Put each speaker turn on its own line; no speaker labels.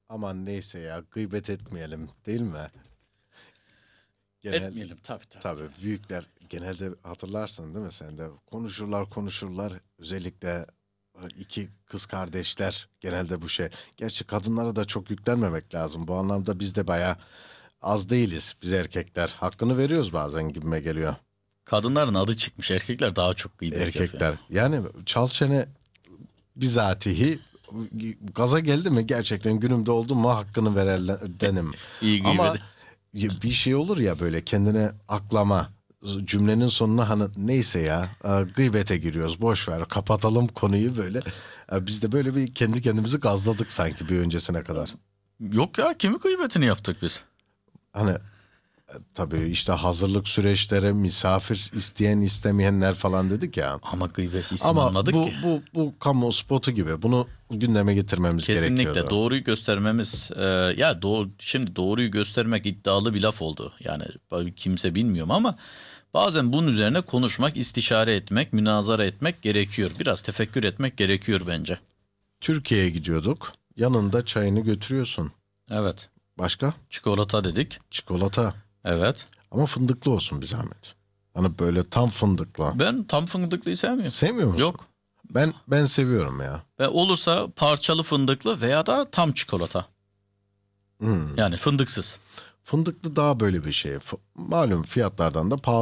Aman neyse ya, gıybet etmeyelim değil mi?
Etmeyelim tabii.
Tabii büyükler genelde, hatırlarsın değil mi sen de, konuşurlar. Özellikle iki kız kardeşler genelde bu şey. Gerçi kadınlara da çok yüklenmemek lazım. Bu anlamda biz de bayağı az değiliz biz erkekler. Hakkını veriyoruz bazen gibime geliyor.
Kadınların adı çıkmış, erkekler daha çok gıybet yapıyor.
Erkekler. Yani çal çene bizatihi gaza geldi mi gerçekten, günümde oldu mu hakkını verelim.
İyi gıybet.
Ama bir şey olur ya, böyle kendine aklama, cümlenin sonuna hani neyse ya, gıybete giriyoruz, boş ver, kapatalım konuyu böyle. Biz de böyle bir kendi kendimizi gazladık sanki bir öncesine kadar.
Yok ya, kimin gıybetini yaptık biz?
Hani tabii işte hazırlık süreçleri, misafir isteyen istemeyenler falan dedik ya.
Ama gıybet isim
Ama
almadık ki.
bu kamu spotu gibi, bunu gündeme getirmemiz
Kesinlikle
gerekiyordu.
doğruyu göstermemiz şimdi doğruyu göstermek iddialı bir laf oldu. Yani kimse bilmiyorum ama bazen bunun üzerine konuşmak, istişare etmek, münazara etmek gerekiyor. Biraz tefekkür etmek gerekiyor bence.
Türkiye'ye gidiyorduk. Yanında çayını götürüyorsun.
Evet.
Başka?
Çikolata dedik.
Çikolata.
Evet.
Ama fındıklı olsun bir zahmet. Hani böyle tam fındıklı.
Ben tam fındıklıyı sevmiyorum.
Sevmiyor musun?
Yok.
Ben seviyorum ya.
Ve olursa parçalı fındıklı veya da tam çikolata. Yani fındıksız.
Fındıklı daha böyle bir şey. Malum fiyatlardan da pahalı